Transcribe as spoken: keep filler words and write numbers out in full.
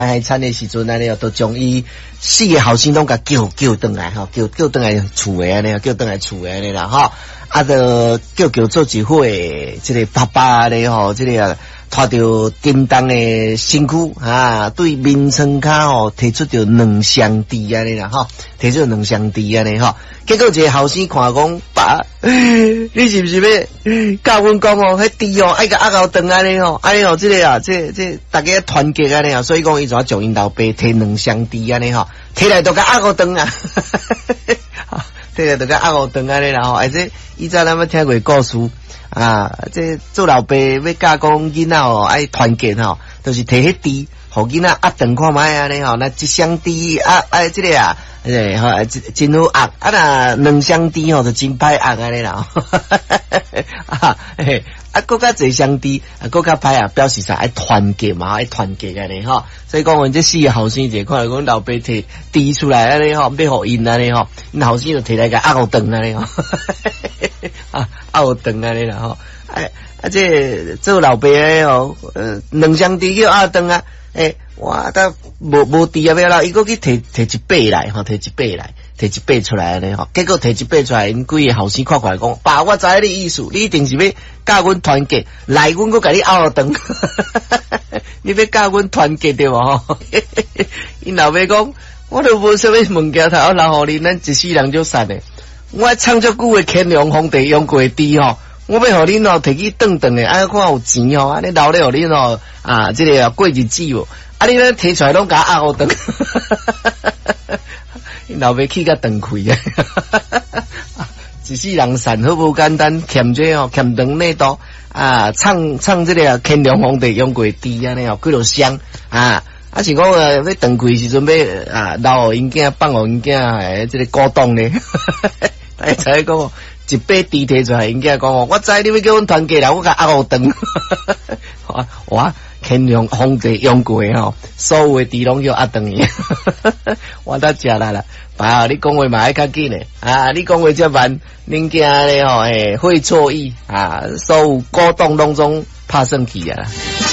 海产的时阵安尼哦，都将伊四个后生拢甲叫叫转来吼，叫叫转来厝诶安尼，叫转来厝诶安尼啦吼，啊，就叫叫做一伙即个爸爸咧吼，即个拖着叮当的身躯啊，对面床骹吼提出着两箱猪安尼啦吼，提出两箱猪安尼吼，结果一个后生看讲爸，你是不是要教阮讲哦，迄猪哦爱甲压后长安尼吼，安尼吼，即个啊，即即大家团结安尼啊，所以讲伊就要将因老爸摕两箱猪安尼吼，摕来都甲压后长啊，摕来都甲压后长安尼啦吼，而且以前咱们听过故事。啊，这做老爸要教讲囡仔哦，爱团结吼，就是摕迄猪，互囡仔压长看卖安尼吼，那一箱猪啊，哎，这个啊，诶，吼，真好压，啊那两箱猪吼就真歹压安尼啦，啊，嘿，啊，搁较侪箱猪，啊，搁较歹啊，表示啥爱团结嘛，爱团结安尼吼，所以讲阮这四个后生者，看来讲老爸摕猪出来安尼吼，要互因安尼吼，因后生就摕来个压互长安尼吼。啊，啊有长安尼啦吼，哎，啊这做老爸诶吼，呃，两箱猪叫啊长啊，诶，哇，得无无猪啊，要啦，伊个去摕摕一百来吼，摕一百来，摕一百出来安尼吼，结果摕一百出来，因几个后生看过来讲，爸，我知影你意思，你一定是要教阮团结，来，阮阁甲你拗长，你要教阮团结对无吼？因老爸讲，我都无啥物物件头留互恁，咱一世人就散诶。我创足久诶乾隆皇帝用过猪吼，我要互恁哦摕去顿顿诶，啊看有钱吼，安尼留咧互恁哦啊，即、这个过日子哦，啊你咧摕出来拢甲压好顿，老爸气甲断开啊！一世人散好无简单，欠这哦欠长内多啊，创创即个乾隆皇帝用过猪安尼哦，几落箱啊。啊，是讲呃，要断开时阵要啊，留互因囝，放互因囝诶，即个古董咧。大家知讲，一百猪摕出来，因囝讲哦，我知你要叫阮团结啦，我甲压互长。哇，乾隆皇帝用过吼，所有诶猪拢叫压长伊。我得食啦啦，爸，你讲话嘛爱较紧诶，啊，你讲话遮慢，恁囝咧吼，诶，会错意啊，所有古董拢总拍算去啊。